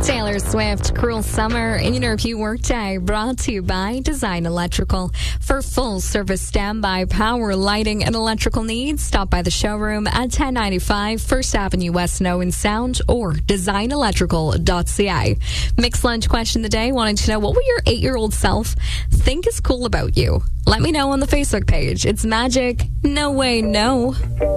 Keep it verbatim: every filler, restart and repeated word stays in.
Taylor Swift, Cruel Summer, Interview Workday, brought to you by Design Electrical. For full service standby power, lighting, and electrical needs, stop by the showroom at ten ninety-five First Avenue West in Owen Sound or design electrical dot c a. Mixed lunch question of the day, wanting to know what will your eight-year-old self think is cool about you? Let me know on the Facebook page. It's Magic No Way No.